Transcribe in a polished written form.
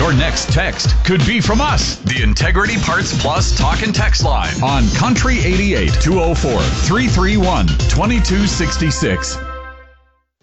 Your next text could be from us. The Integrity Parts Plus Talk and Text Line on Country 88 204 331 2266.